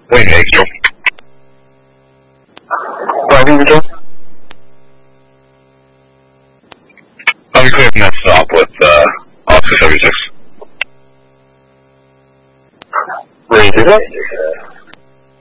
Wayne Hagstrom. Driving control? I'm clear from that stop with Oscar 76. Ready to do that?